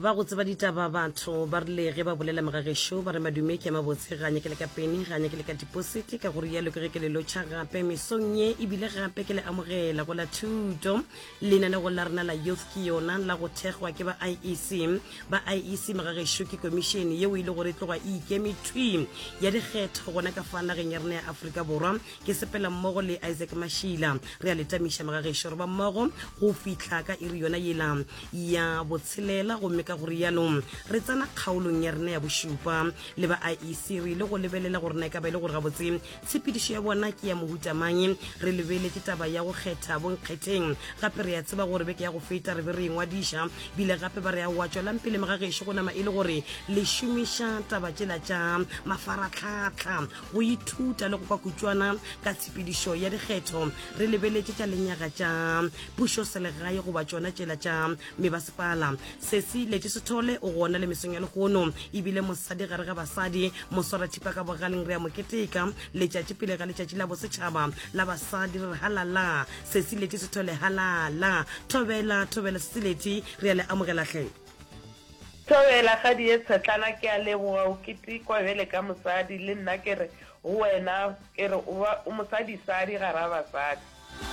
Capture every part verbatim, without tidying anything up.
ba go tseba ditaba batho ba rile ge ba bolela magagesho ba re madume ke mabotse ga nyekele ka peni ga nyekele ka deposit ka gore ya le ke ke le locha gape mesong ye e bile gape ke le amogela go la thuto lena ne go la rena la youth ke yona la go thegwa ke ba I E C ba I E C magagesho ke commission ye o ile gore tloga e ikemitwi ya dikgetho gona ka fana ge nyerne ya Afrika Borwa ke sepela mmogo le Isaac Mashila re a letamisha magagesho re ba mmogo go fitla ka iri yona yela ya botshelela go meka gore yalo re tsana kgaolong ya rena ya boshupa le ba I E C re le go lebelela gore na ka ba ile gore ga botse tshepedišo ya bona ke ya mohutamang re lebeletse taba ya go kgetha bonkgetheng gape re ya tseba gore be ke ya go feta re be re ngwadisha bile gape ba re ya watšwa lampele magagesho go nama e le gore le šomiša taba tšela tša mafaratlhatlha go ithuta le go kwa kutswana ka tshepedišo ya dikgetho re lebeletse tša lenyaga tša pušo selegae go ba tšona tšela tša mebasepala sesi letse sethole o gona le mesong ya legono ebile mosadi gare ga basadi moswara thipa ka bogaleng re ya moketeka letšatši pele ga letšatši la bosetšhaba la basadi re halala sesi letse sethole halala thobela thobela sesileti re ya le amogela hle thobela ga di tshetlana ke a leboga o ketekwa bele ka mosadi le nna ke re wena ke re o mosadi sadi gara basadi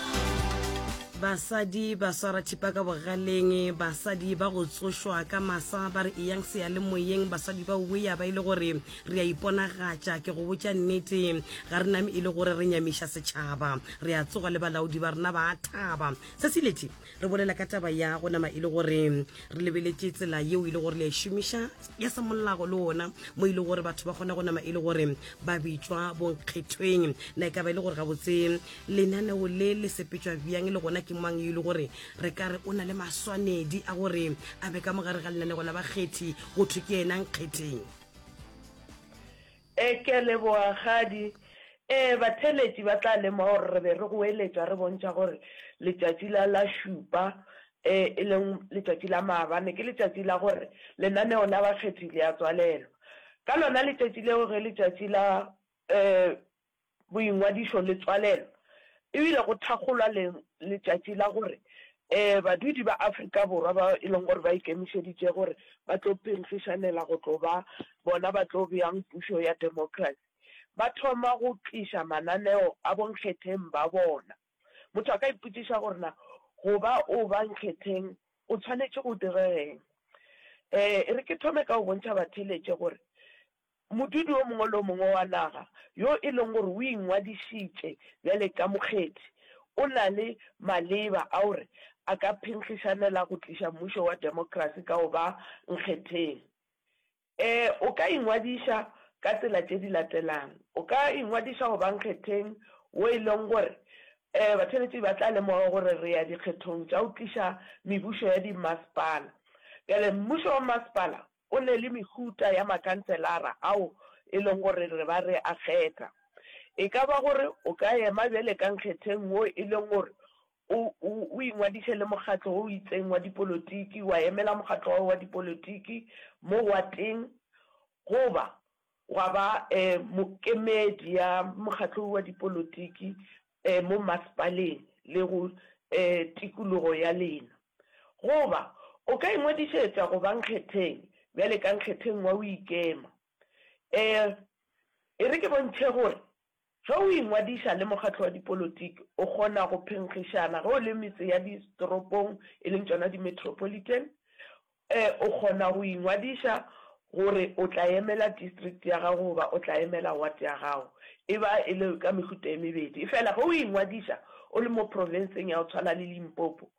basadi ba swara thipa ka bogaleng basadi ba go tsošwa ka masa ba re yang se ya le moyeng basadi ba uya ba ile gore re a iponagatša ke go botša nnete ga re name ile gore re nyamiša setšhaba re a tsoga le balaodi ba rena ba thaba se sileti re bolela ka taba ya go nama ile gore re lebeletse tsela yeo ile gore le a šomiša ya sa mollago le ona mo ile gore batho ba kgona go nama ile gore ba bitšwa bonkgethweng na e ka ba ile gore ga botse lenaneo le le sepetšwa bjang le gona ke mang ile gore re ka re o na le maswanedi a gore a be ka mogare ga lenaneo la bakgethi go thwe ke ena nkgetheng e ke leboa gadi e batheletši ba tla lema gore re be re go eletša re bontšha gore letšatši la la šupa e leng letšatši la maabane ke letšatši la gore lenaneo la bakgethi le a tswalelwa ka lona letšatši leo ge letšatši la um boingwadišo le tswalelwa ebile go thakgolwa letšatši la gore um badudi ba Afrika Borwa ba e leng gore ba ikemišeditše gore ba tlo pengfišanela go tlo ba bona ba tlo bjang pušo ya democracy ba thoma go tliša mananeo a bonkgetheng ba bona motho a ka ipotšiša gore na goba o ba nkgetheng o tshwanetše go direng um re ke thome ka go bontšha batheletše gore modudi o mongwe le o mongwe wa naga yo e leng gore o ingwadišitše bjale ka mokgethi o na le maleba a gore a ka phenkgišanela go tliša mmušo wa democracy ka go ba nkgetheng um o ka ingwadiša ka tsela tše di latelang o ka ingwadiša go ba nkgetheng wo e leng gore um batheletši ba tla lemoga gore re ya dikgethong tša go tliša mebušo ya dimasepala bjale mmušo wa masepala o ne le mehuta ya makhanselara ao e leng gore re ba re a kgetha e ka ba gore o ka ema bjale ka nkgetheng wo e leng gore o ingwadiše le mokgatlo o itseng wa dipolotiki wa emela mokgatlo wa dipolotiki mo wateng goba wa ba um mokemedi ya mokgatlo wa dipolotiki um mo masepaleng le go um tikologo ya lena goba o ka ingwadišetša go ba nkgetheng bjale ka nkgetheng wa o ikema um e re ke bontšhe gore ge o ingwadiša le mokgatlo wa dipolotiki o kgona go phenkgišana ge o le metse ya ditoropong e leng tšona di-metropolitan um o kgona go ingwadiša gore o tla emela district ya gago goba o tla emela wat ya gago e ba e le ka mehuta e mebedi e fela ge o ingwadiša o le mo provinceng ya go tshwana le Limpopo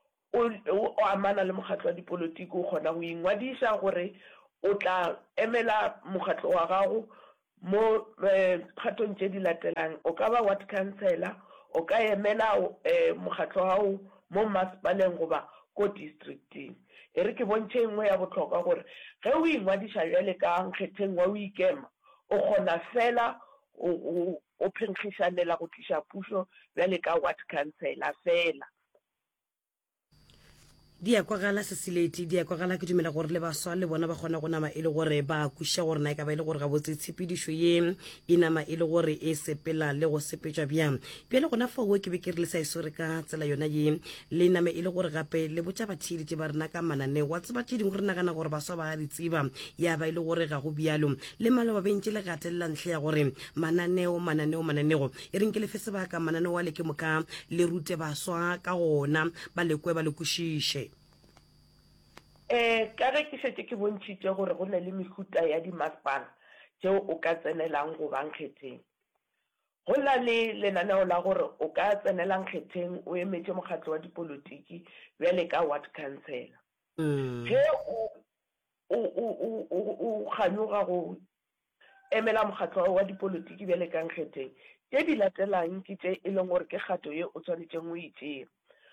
o amana le mokgatlo wa dipolotiki o kgona go ingwadiša gore o tla emela mokgatlo wa gago mo kgatong tše di latelang o ka ba ward councillor o ka emela mokgatlo wa gago mo masepaleng goba ko districting e re ke bontšhe nngwe ya bohlokwa gore ge o ingwadiša bjale ka nkgetheng wa o ikema o kgona fela o phenkgišanela go tliša pušo bjale ka ward councillor fela di ya kwa gala sesileti di ya kwa gala ke dumela gore le baswa le bona ba kgona go nama e le gore ba kusha gore na e ka ba ile gore ga botse tshepedišo ye e nama e le gore e sepela le go sepetšwa bjang pele gona fa o ke be ke re le sa isore ka tsela yona ye le nama e le gore gape le botša batšhedi tše ba rena ka manane wa tseba tše dingwe re nagana gore baswa ba di tseba ya ba ile gore ga go bjalo le malo ba bentše le gatelela ntlha ya gore mananeo mananeo mananeo e reng ke le fe sebaka mananeo wa le ke moka le rute baswa ka gona ba lekwe ba le kušiše eh ka re ke setse ke bontšitše gore go na le mehuta ya dimasepala tšeo o ka tsenelang go bankgetheng go na le lenaneo la gore o ka tsenelang kgetheng o emetše mokgatlo wa dipolotiki bjale ka ward councillor ge o kganyoga go emela mokgatlo wa dipolotiki bjale ka nkgetheng tše di latelang ke tše e leng gore ke kgato ye o tshwanetšeng o itšea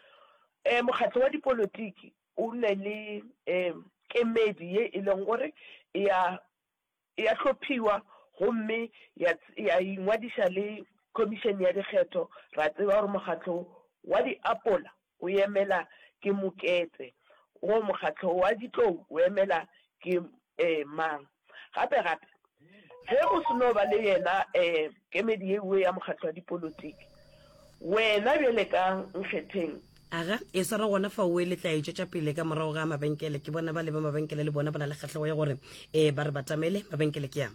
um mokgatlo wa dipolotiki o ne le um kemedi ye e leng gore ya hlophiwa gomme ya ingwadiša le commission ya dikgetho ra tseba gore mokgatlo wa diapola o emela ke Mokete go mokgatlo wa ditlou o emela ke um mang gape gape ge o seno ba le yena um kemedi ye ya mokgatlo wa dipolotiki wena bjale ka nkgetheng aga e swara gona fa o le tla e tšetša pele ka morago ga mabenkele ke bona ba le ba mabenkele le bona ba na le kgatlhego ya gore um ba re batamele mabenkele ke yang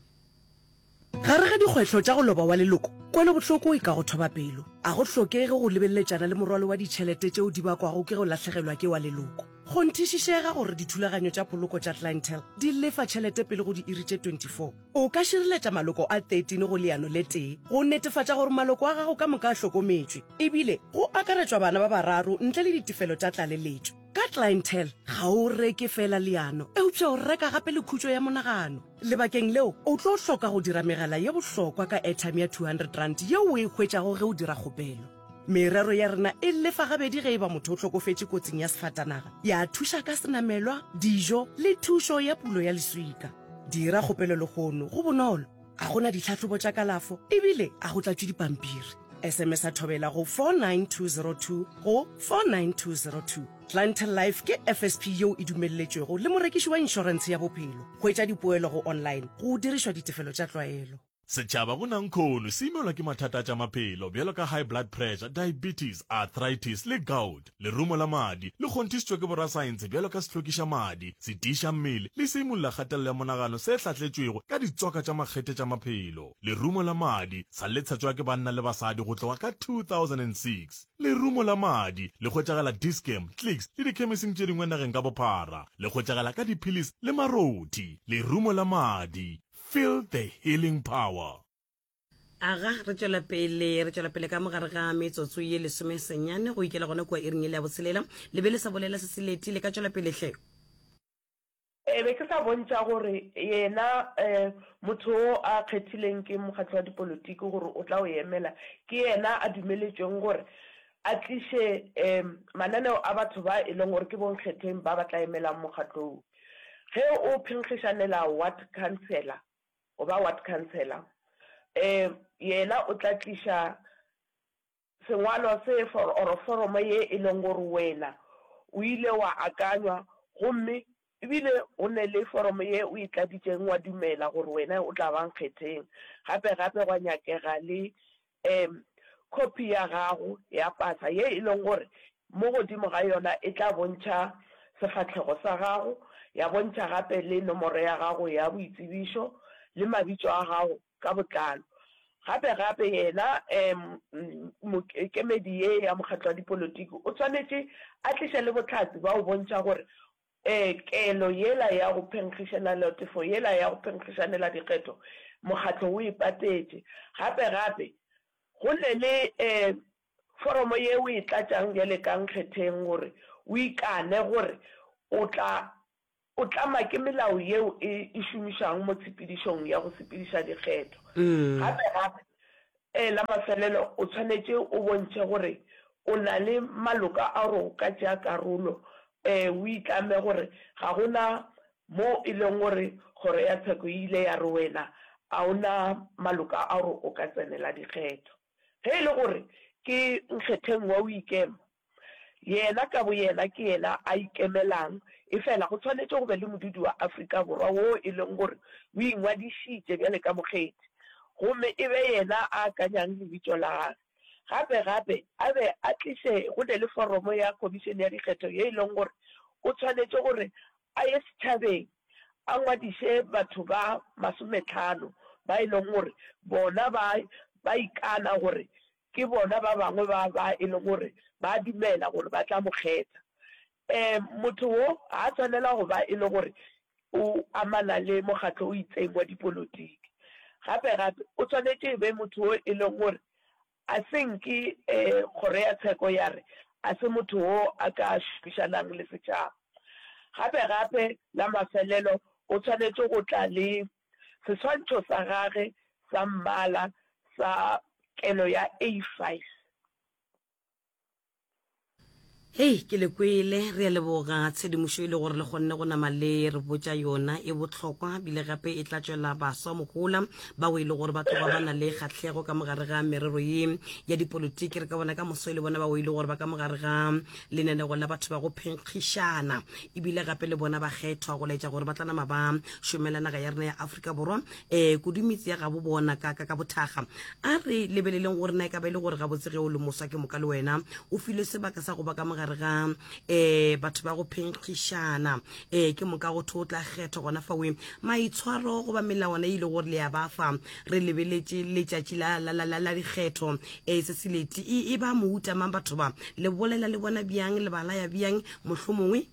gare ga dikgwetlho tša go loba wa leloko kwane bohloko e ka go thoba pelo a go hlokege go lebeletšana le morwalo wa ditšhelete tšeo di bakwago ke go latlhegelwa ke wa leloko go nthišišega gore dithulaganyo tša poloko tša clientele di lefa tšhelete pele go di iri tše twenty-four o ka šireletša maloko a thirteen go leano le tee go netefatša gore maloko a gago ka moka a hlokometšwe ebile go akaretšwa bana ba bararo ntle le ditefelo tša tlaleletšo ka clientele ga o reke fela leano eupša o reka gape le khutšo ya monagano lebakeng leo o tlo hloka go dira megala ye bohlokwa ka airtime ya two hundred rand yeo o e hwetšago ge o dira kgopelo merero ya rena e lefa gabedi ge e ba motho o hlokofetše kotsing ya sefatanaga ya thuša ka senamelwa dijo le thušo ya pulo ya leswika dira kgopelo le kgono go bonolo a gona ditlhatlhobo tša kalafo ebile a go tlatšwe dipampiri sms a thobela go four nine two zero two go four nine two zero two clientele life ke F S P yeo e dumelletšwego le morekiši wa inšorense ya bophelo go etša dipoelo go online go dirišwa ditefelo tša tlwaelo setšhaba go nankgono se imelwa ke mathata tša maphelo bjalo ka high blood pressure diabetes arthritis le gout lerumo la madi le kgonthišitšwe ke borasaense bjalo ka sehlokiša madi setiša mmele le se imolola kgatelelo ya monagano se hlatletšwego ka ditswaka tša makgete tša maphelo lerumo la madi sa letšhatšwa ke banna le basadi go tloga ka two thousand six lerumo la madi le hwetšagala Dischem Clicks le dikhemising tše dingwe nageng ka bophara le hwetšagala ka diphilis le maroti lerumo la madi. Feel the healing power. aga re tšwela pele re tšwela pele ka mogare ga metsotso ye lesome senyane go ikela gona kua e ring ile ya botshelela le be le sa bolela se seleti le ka tšwela pele hle e be ke sa bontša gore yena um motho o a kgethileng ke mokgatlo wa dipolotiki gore o tla o emela ke yena a dumeletšweng gore a tliše um mananeo a batho ba e leng gore ke bonkgetheng ba ba tla emelang mokgatlong ge o phenkgišanela ward councillor o ba ward councillor um yena o tla tliša sengwalo se or foromo ye e leng gore wena o ile wa akanywa gomme ebile o ne le foromo ye o itladitšeng wa dumela gore wena o tla bankgetheng gape gape gwa nyakega le um copy ya gago ya pasa ye e leng gore mo godimo ga yona e tla bontšha sefatlhego sa gago ya bontšha gape le nomoro ya gago ya boitsebišo le mabitso a gago ka botlalo gape gape yena um kemedi ye ya mokgatlo wa dipolotiki o tshwanetse a tliša le botlhatsi ba o bontšha gore um kelo yela ya go phenkgišanela tefo yela ya go phenkgišanela dikgetho mokgatlo o e patetše gape gape go nne le um foromo ye o e tlatšang bjale ka nkgetheng gore o ikane gore o tla o tlama ke melao yeo e šomišang mo tshepedišong ya go sepediša dikgetho gape gape um la mafelelo o tshwanetse o bontšhe gore o na le maloka a gore o ka tšea karolo um o itlame gore ga gona mo e leng gore kgoro ya tsheko e ile ya re wena a ona maloka a gore o ka tsenela dikgetho ge e le gore ke nkgetheng wa o ikema yena ka bo yena ke yena a ikemelang e fela go tshwanetse go be le modudi wa Afrika Borwa wo e leng gore o ingwadishitse bjale ka mokgethi gomme e be yena a kanyang lebitso la gagwe gape-gape a be a tliše go ne le foromo ya commission ya dikgetho ye e leng gore o tshwanetse gore a ye setšhabeng a ngwadiše batho ba masometlhano ba e leng gore bona ba ikana gore ke bona ba bangwe ba ba e leng gore ba dumela gore ba tla mo kgetha um motho wo a tshwanela go ba e le gore o amana le mokgatlo o itseng wa dipolotiki gape-gape o tshwanetse e be motho wo e leng gore a senke um kgoro ya tsheko ya re a se motho wo a ka šomišanang le setšhaba gape-gape la mafelelo o tshwanetse go tla le seswantšho sa gage sa mmala sa kelo ya A five. hei ke le kwele re a leboga tshedimošo e le gore le kgonne go nama le re botša yona e botlhokwa bile gape e tla tšwela baswa mogola bao e le gore batho ba bana le kgatlhego ka mogare ga merero ye ya dipolotiki re ka bona ka moso e le bona bao e le gore ba ka mogare ga lenanego la batho ba go phenkgišana ebile gape le bona ba kgethwa go laetša gore ba tla nama ba šomela naga ya rena ya Afrika Borwa um kudumitse ya ga bo bona ka ka bothaga a re lebeleleng gore na e ka ba e le gore ga botse ge o le moswa ke moka le wena o filwe sebaka sa go ba ka mogare ga eh batho ba go phenkgišana eh ke moka go thotla kgetho gona fa we maitshwaro go ba melawana ile gore le ya ba fa re lebeletse letšatši la la la la dikgetho eh se sileti e ba mo uta mang batho ba le bolela le bona bjang le bala ya bjang mohlomongwe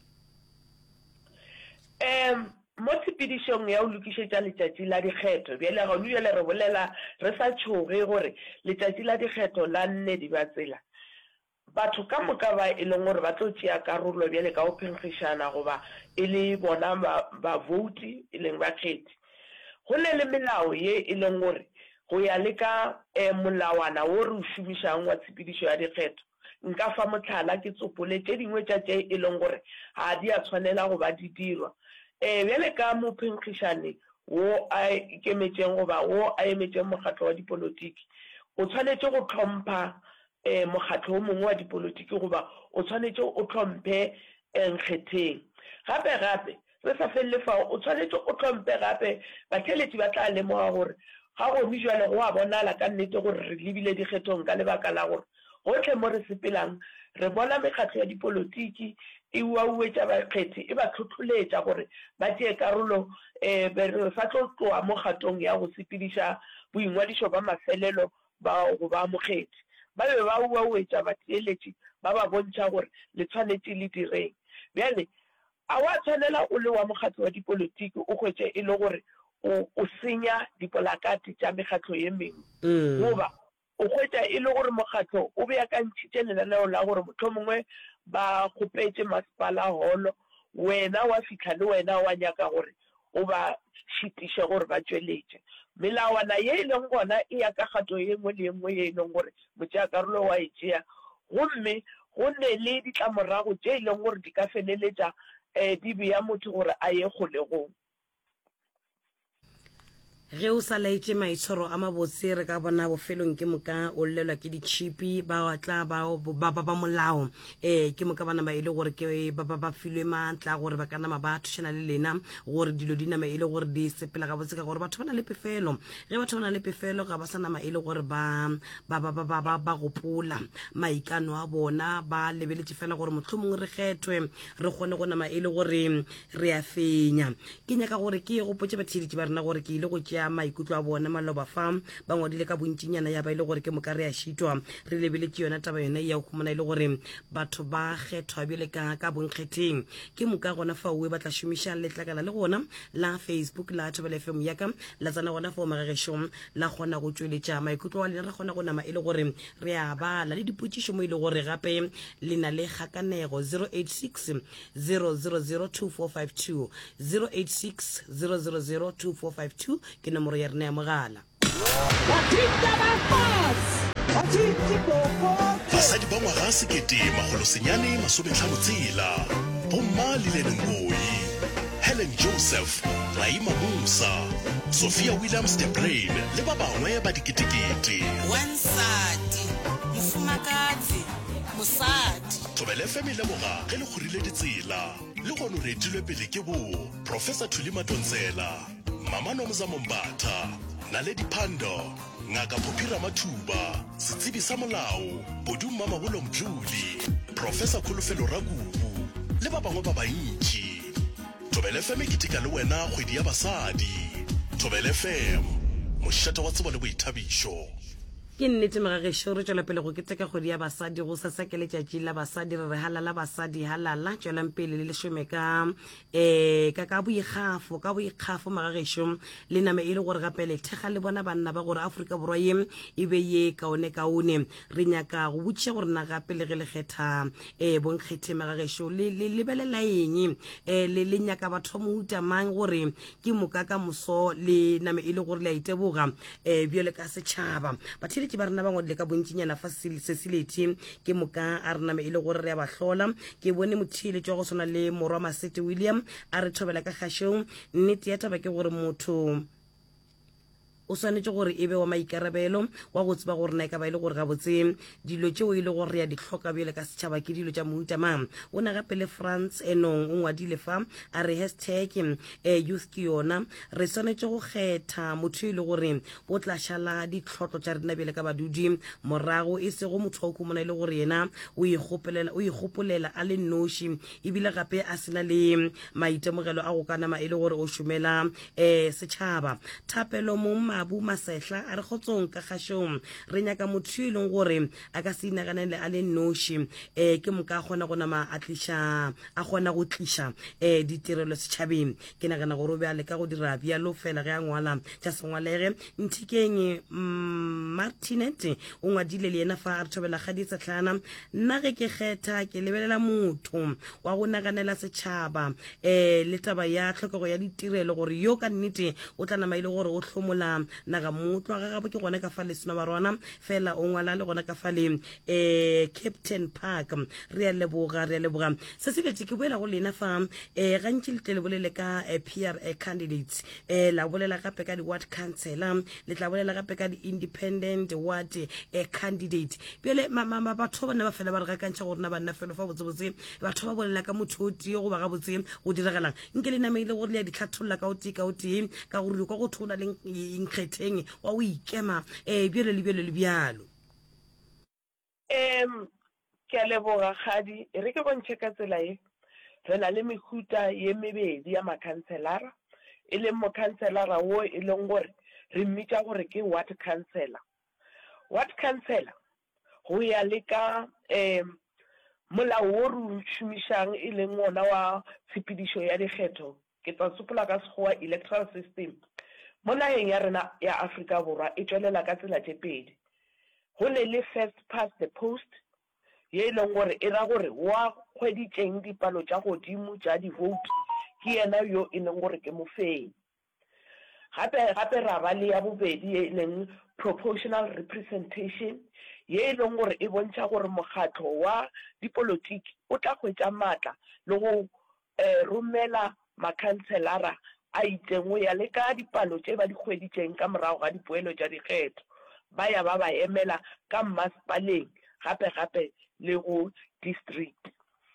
em mo tshepedišong ya o lokišetša letšatši la dikgetho bjale ga no jale re bolela re sa tšhoge gore letšatši la dikgetho la nne di ba tsela batho ka moka ba e leng gore ba tlo tšea karolo bjale ka go phenkgišana goba e le bona ba vouti e leng bakgethi go ne le melao ye e leng gore go ya le ka molawana wo re o šomišang wa tshepedišo ya dikgetho nka fa motlhala ke tsopole tše dingwe tša tše e leng gore ga di a tshwanela go ba di dirwa um bjale ka mophenkgišane wo a ikemetšeng goba wo a emetšeng mokgatlo wa dipolotiki o tshwanetse go tlhompha um mokgatlo o mongwe wa dipolotiki goba o tshwanetse o tlhomphe nkgetheng gape-gape re sa felele fao o tshwanetse o tlhomphe gape batheletši ba tla lemoga gore ga gone jale go a bonala ka nnete gore re lebile dikgethong ka lebaka la gore gotlhe mo re sepelang re bona mekgatlo ya dipolotiki e uauetša bakgethi e ba tlhotlholetša gore ba tšee karolo um re sa tlo tloa mo kgatong ya go sepediša boingwadišo ba mafelelo ba go ba mokgethi ba be ba uauetša batheeletši ba ba bontšha gore le tshwanetse le direng bjale a wa tshwanela o le wa mokgatlo wa dipolotiki o hwetše e le gore o senya dipolakati tša mekgatlo ye mengwe goba o hwetša e le gore mokgatlo o beakantšhitše lenaneo la gore motho mongwe ba kgopetše masepala holo wena wa fitlha le wena wa nyaka gore o ba šitiše gore ba tšweletše melawana ye e leng gona e ya ka kgato ye nngwe le nngwe ye e leng gore motšeakarolo wa e tšea gomme go nne le ditlamorago tše e leng gore di ka feleletša um di bea motho gore a ye kgolegong ge o sa laetse maitshwaro a mabotse re ka bona bofelong ke moka o llelwa ke ditšhipi ba tla ba ba molao um ke moka ba nama e le gore ke ba ba filwe maatla gore ba ka nama ba thušana le lena gore dilo di nama e le gore di sepela ga botse ka gore batho ba na le pefelo ge batho ba na le pefelo ga ba sa nama e le gore ba ba gopola maikano a bona ba lebeletše fela gore mohlomongwe re kgethwe re kgone go nama e le gore re a fenya ke nyaka gore ke gopotse batheletši ba rena gore ke ile go ya maikutlo a bona maloba fa ba ngwadile ka bontšinyana ya ba ile gore ke moka re a šitwa re lebeletse yona taba yona ya khumana ile gore batho ba kgethwa bjale ka ka bonkgetheng ke moka gona fa o ba tla šomiša letlakala le gona la Facebook la Thobela F M ya ka la tsana gona fo magagesho la gona go tšweletša maikutlo wa lena re gona go nama ile gore re a bala le dipotšišo mo ile gore gape lena le kgakanego zero eight six zero zero zero two four five two zero eight six zero zero zero two four five two ke nomoro ya rena ya mogala basadi ba ngwaga sekete magolo senyane masometlhano tsela bomma le lenengoi Helen Joseph Raima Musa Sophia Williams de Brain le ba bangwe ba diketekete wansati mfumakazi mosadi. Thobela F M le boga ge le kgorile ditsela le go no redilwe pele ke bo Professor Thuli Madonsela, Mama Nomza Mombatha, Naledi Phando, Ngaka Phophira Mathuba, Setsibi sa molao, Boduma Mabolo Mdluli, Professor Khulufelo Rakubu le ba bangwe ba bantši. Thobela F M ke tika le wena kgwedi ya basadi. Thobela F M, mošate wa tsebo le boithabišo. Ke nnete Magagešo re tšwela pele go keteka kgwedi ya basadi go sa sa ke letšatši la basadi re re halala basadi halala tšwelang pele le lesome ka eh ka ka boikgafo ka boikgafo Magagešo le name e le gore gape le thega le bona banna ba gore Afrika Borwa ye e be ye kaone kaone re nyaka go botša gore na gape le ge le kgetha eh bonkgethe Magagešo le le lebelela eng eh le le nyaka batho mohuta mang gore ke mokaka moso le name e le gore le a iteboga eh bjale ka setšhaba bathile ke ba rena ba ngwadile ka bontsinyana fa Cecility ke moka a rena me ile gore re ya ba hlola ke bone mothile tšwa go sona le morwa Masete William a re thobela ka kgashong nnete ya taba ke gore motho o swanetse gore ebe wa maikarabelo wa go tseba gore na ka ba ile gore ga botse dilo tšeo ile gore ya di hloka bjele ka setšhaba ke dilo tša mohuta mang o na gape le France enong o ngwadile fa a re hashtag eh youth ke yona re swanetse go kgetha motho ile gore o tla šala ditlhotlo tša rena bjele ka badudi morago e se go motho o kumona ile gore yena o ikgopolela o ikgopolela a le noši ebile gape a sena le maitemogelo a go kana ma ile gore o šomela eh setšhaba thapelo mo Abu Masehla a re gotsong ka kgashong re nyaka motho e leng gore a ka se inaganele a le noši eh ke moka gona gona ma atlisha a gona go tlisha eh ditirelo setšhabeng ke nagana gore o be a le ka go dira bjalo fela ge a ngwala tša sengwalege nthikeng Martinet o ngwadile le yena fa a re thobela ga ditsatlana nna ge ke kgetha ke lebelela motho wa go naganela setšhaba eh le taba ya tlhokego ya ditirelo gore yo ka nnete o tla nama ile gore o hlomola naga motho ga gape ke gone ka fa le sena ba rona fela o ngwala le gona ka fa le eh Captain Park re a leboga re a leboga se se ke boela go lena fa eh gantši le tele bolele ka P R candidates eh la bolela gape ka di ward councillor le tla bolela gape ka di independent ward eh candidate bjele mama batho ba ne ba fela ba re ga kantša gore na banna fela fa botsebotse batho ba bolela ka motho o tie go ba ga botse go diragalang nke le nameile gore le ya ditlhatholla ka o tie ka o tie ka gore go go thona le kgetheng wa o ikema eh bjele le bjele le bjalo em ke a leboga Kgadi re ke bontšhe ka tsela e re na le mehuta ye mebedi ya makhanselara e leng mokhanselara wo e leng gore re mmitša gore ke ward councillor ward councillor go ya le ka em molao o re šomišang e leng ona wa tshepedišo ya dikgetho ke tla sopola ka sekgowa electoral system mo nageng ya rena ya Afrika Borwa e tswelela ka tsela tše pedi go ne le first past the post ye e leng gore e ra gore wa kgweditšeng dipalo tša godimo tša di-vote ke yena yo e leng gore ke mofenyi gape gape ra ba le ya bobedi ye e leng proportional representation ye e leng gore e bontšha gore mokgatlo wa dipolotiki o tla hwetša maatla le go romela makhanselara a itengwe ya le ka dipalo tše ba di hweditšeng ka morago ga dipoelo tša dikgetho ba ya ba ba emela ka mmasepaleng gape-gape le go district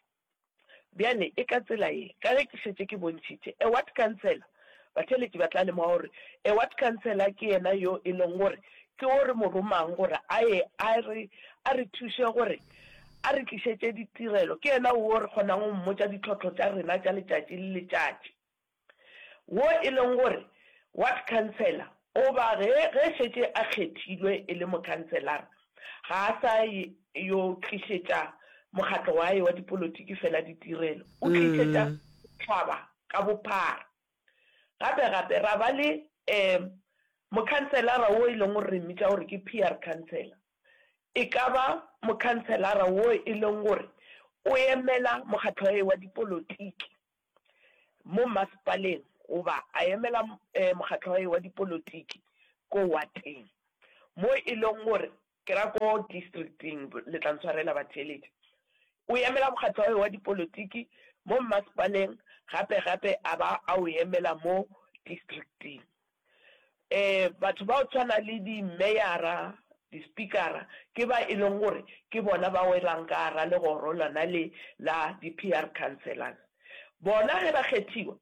bjane e ka tsela ye ka ge ke šetše ke bontšhitše a ward councillor batheletši ba tla lemoga gore a ward councillor ke yena yo e leng gore ke gore moromang gore a ye a re a re thuše gore a re tlišetše ditirelo ke yena wo re kgonang go mmotša ditlhotlho tša rena tša letšatši le letšatši wo e leng gore ward councillor o ba ge ge šetše a kgethilwe e le mokhanselara ga a sa yo tlišetša mokgatlo wa ye wa dipolotiki fela ditirelo o tlišetša tlhaba ka bophara gape-gape ra ba le um mokhanselara wo e leng gore re mmitša gore ke P R councillor e ka ba mokhanselara wo e leng gore o emela mokgatlo wa ye wa dipolotiki mo masepaleng goba a emela mokgatlo wa ye wa dipolotiki ko wateng mo e leng gore ke ra ko districting le tla ntshwarela batheletši o emela mokgatlo wa ye wa dipolotiki mo masepaleng gape-gape a ba a o emela mo districting eh batho ba o tshwana le di-mayora di-speakera ke ba e leng gore ke bona ba welang ka ara le go rolana le la di-P R councillors bona ge ba kgethiwa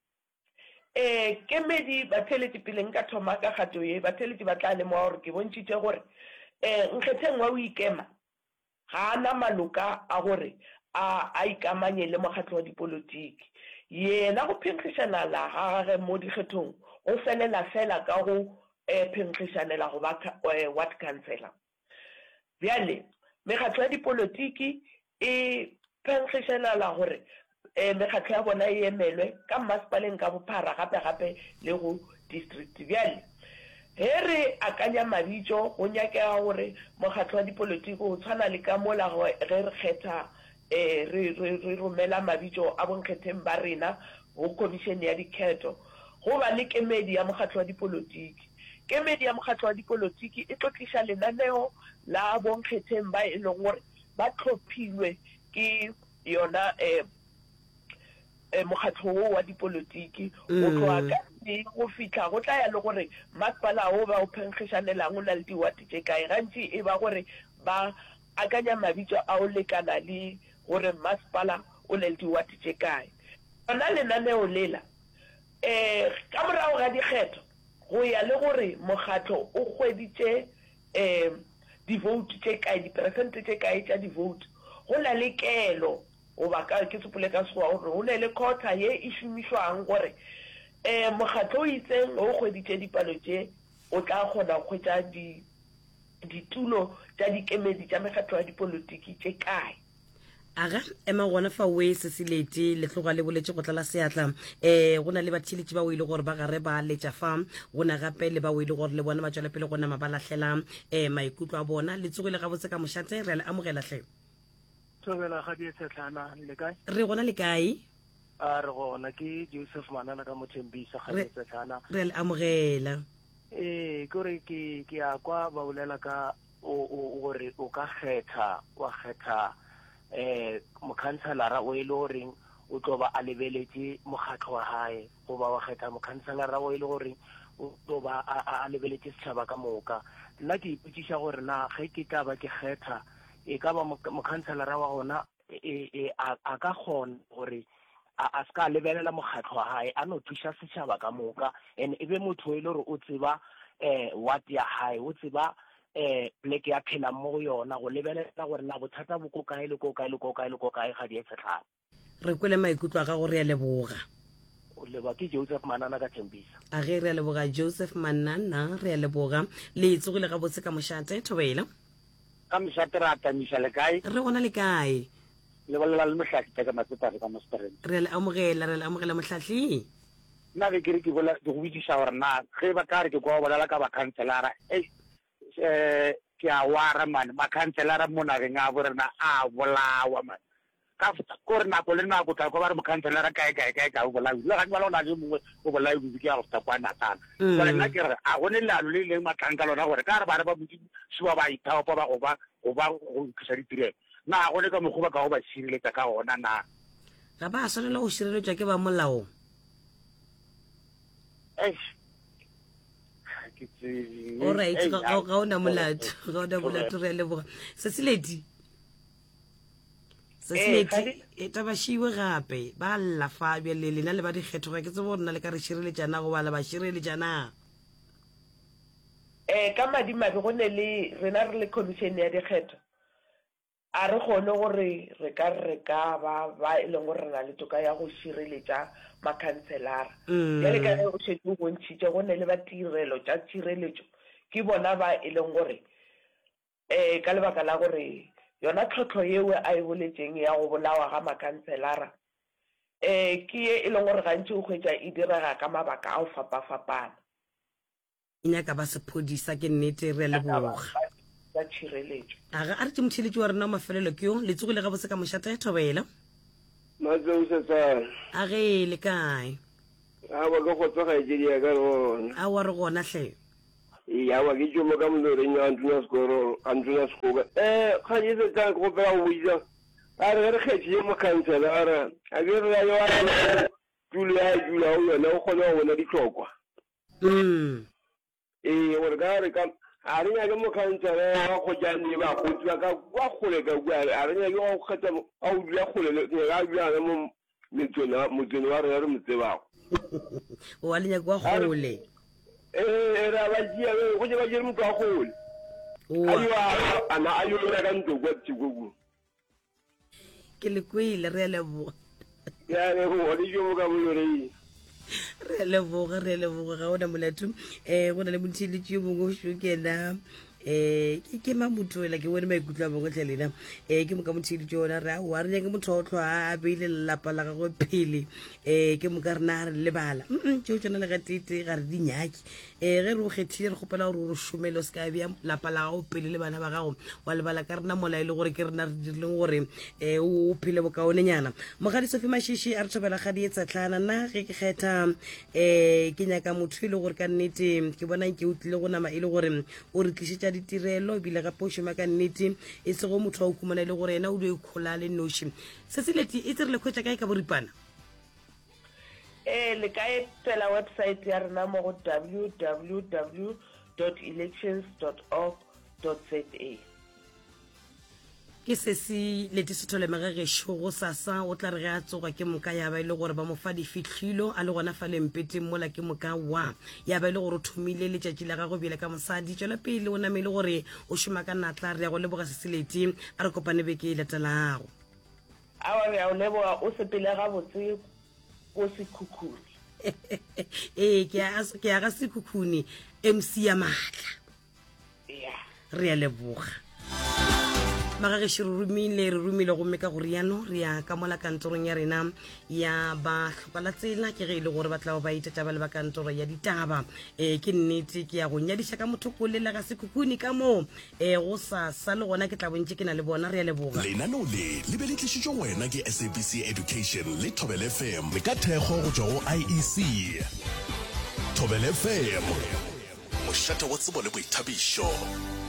eh kemedi ba theletše pele nka thoma ka kgato ye ba theletše ba tla lemoga gore ke bontšitše gore eh nkgetheng wa o ikema ga ana maloka a gore a a ikamanye le mokgatlo wa dipolotiki yena go phenkgišana la gagage mo dikgethong o felela fela ka go eh phenkgišanela go ba ward councillor bjale mekgatlo ya dipolotiki e phenkgišanela gore eh mekgatlo ya bona e emelwe ka mmasepaleng ka bophara gape-gape le go district bjale he re akanya mabitso go nyakega gore mokgatlo wa dipolotiki o tshwana le ka mola ge re kgetha eh re romela mabitso a bonkgetheng ba rena go commission ya dikgetho go ba le kemedi ya mokgatlo wa dipolotiki kemedi ya mokgatlo wa dipolotiki e tlotliša lenaneo la bonkgetheng ba e leng gore ba tlhophilwe ke yona eh mokgatlo wa dipolotiki go tloa ka go fitla go tla ya le gore masepala o ba o phenkgišanelang o na le diwati tše kae gantši e ba gore ba akanya mabitso a o lekana le gore masepala o na le diwati tše kae ona lenaneo lela eh ka morago ga dikgetho go ya le gore mokgatlo o hweditše eh di-vote tše kae diperesente tše kae tša di-vote go na le kelo o ba ka ke tsopole ka segoa gore go na le kota ye e šomišwang gore eh mokgatlo o itseng o hweditše dipalo tše o tla kgona go hwetša di ditulo tša dikemedi tša mekgatlo ya dipolotiki tše kae aga ema gona fa we se silete le tloga le boletse go tlala seatla eh gona le bathiletši ba o ile gore ba gare ba letša fa gona gape le ba o ile gore le bona ba tšwela pele gona mabalahlela eh maikutlo a bona le tsogile gabotse ka mošate re le amogela hle tobela ga di tsetlana le kae re gona le kae a re gona ke Joseph Manana ka Mothembisa ga di tsetlana re le amogela eh gore ke ke a kwa ba bolela ka o gore o ka kgetha wa kgetha eh mokhanselara o ile gore o tloba a lebeletse mokgatlo wa hae go ba wa kgetha mokhanselara o ile gore o tloba a lebeletse setšhaba ka moka nna ke ipotšiša gore na ge ke tla ba ke kgetha e ka ba mokhanselara wa gona e a ka kgona gore a ska lebelela mokgatlo wa hae a no thuša setšhaba ka moka and e be motho o ile gore o tseba eh what ya hae o tseba eh pleke ya phela mo go yona go lebelela gore na bothata bo ko kae le ko kae le ko kae le ko kae ga di etsetlana re kwele maikutlo a ga gore ya leboga o leba ke Joseph Manana ka Thembisa a ge re leboga Joseph Manana re ya leboga le tsogile ga botse ka mošate thobela ka mošate ra tamisa le kae re gona le kae le bolela le mohlahli ka matsepare ka Mostereng re le amogela re le amogela mohlahli nna ke re ke bola ke go bidisa gore na ge ba ka re ke go bolela ka ba kanselara eh eh ke a wara man ba kanselara mo nageng a borena a bolawa man ka gore na go le na go tla go ba re mo kanselara kae kae kae ka o bolawa le ga ba lona le mongwe o bolawa go ke a go tla kwa Natal gore nna ke re a gone lalo le le matlanka lona gore ka re ba re ba botsi siwa ba ithaopa ba go ba go ba go kisa ditirelo na gone ka mogoba ka go ba sireletsa ka ona na ga ba swanela go sireletswa ke ba molao eh all right ga ga ona molato ga ona molato re leboga se siledi se siledi e taba shiwe gape ba lla fa bja le lena le ba dikgetho ke tsebo rena le ka re shireletsana go bala ba shireletsana eh ka madimabe go ne le rena re le commission ya dikgetho a re gone gore re ka re ka ba ba e leng gore rena le toka ya go shireletsa makhanselara ya le ka go tšhetše go ntšhitše go ne le ba tirelo tša tšhireletšo ke bona ba e leng gore eh ka lebaka la gore yona tlhotlho yeo a e boletšeng ya go bolawa ga makhanselara eh ke ye e leng gore gantši o hwetša e direga ka mabaka a o fapa-fapana e nyaka ba sephodisa ke nnete re leboga ya tšhireletšo aga a re ke motheletši wa rena mafelelo ke yo le tsogile ga botse ka mošate thobela matseusetsana a ge le kae a ba ka go tsoga e ya ka rona a wa re gona hle ya wa ke tšhomo ka moloreng ya Antuna Skoro Antuna Skoga eh ga di se tla go pela o buisa a re re kgetše mo kanselara a ke re ya wa tulo ya dula o yona o kgona go bona ditlhokwa mm eh gore ka re ka a re nya ke mokhantsele wa go jane ba go tswa ka kwa gole ka kwa a re nya ke go kgetha a o dula gole le ga bjana mo metsona motsene wa re re motsebago o a lenya kwa gole eh ra ba dia go je ba je motho a gole ayo ana ayo le ka ntlo kwa tshikogu ke le kwile re lebo ya le go di jo ka mo re re leboga re leboga ga ona molatho eh go na le mothili tšeo mongwe o shokena eh ke mamutwela ke bone maikutlo a mangwe tlhelena eh ke moka mothili tšona re wa re nyake motho o tlhwa a beile lelapa la gagwe phele eh ke moka re na re lebala tšeo tšona le gatete ga re dinyaki eh ge re o kgethile re kgopela gore o re šomele o se ka bea lapa la gago pele le bana ba gago wa lebala ka rena mola e le gore ke rena re dirileng gore eh o phele bokaonenyana mogadi Sophie Mashishi a re thobela ga di etsa tlhana nna ge ke kgetha eh ke nyaka motho e le gore ka nnete ke bona ke o tlile go nama e le gore o re tlisetša ditirelo bile gape o šoma ka nnete e se go motho wa o khumana e le gore ena o dio ikgola le noši se se leti e tse re le khwetša kae ka boripana eh le ka etela website ya rena mo go w w w dot elections dot org dot za ke se se leti se thole magagešo go sasa o tla re ge a tsoga ke moka ya ba e le gore ba mo fa difihlilo a le gona fa lempeteng mola ke moka wa ya ba e le gore o thomile letšatši la gago bile ka mosadi tšwela pele o namele gore o šoma ka natla re ya go leboga se se leti a re kopane beke e latelago awa re a o leboga o sepele gabotse ko sekhukhuni ee ke ya ga sekhukhuni M C ya maatla re a leboga magagešo re rumile re rumile gomme ka gore yano re ya ka mola kantorong ya rena ya ba tlhopala tsela ke ge e le gore ba tla ba itata ba le ba kantoro ya ditaba um ke nnete ke ya go nyadiša ka motho ko lela ka sekhukhuni ka moo um go sa sa le gona ke tla bontse ke na le bona re ya leboga lenaneo le le be le tlišitšwe wena ke S A B C Education le Thobel F M le ka thekgo go tšwa go I E C Thobel F M mošate wa tsebo le boithabišo.